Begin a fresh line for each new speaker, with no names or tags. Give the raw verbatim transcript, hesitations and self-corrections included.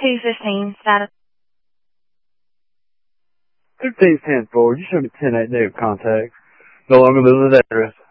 two fifteen, status.
fifteen ten forward, you show me ten eight negative contact. No longer living at address.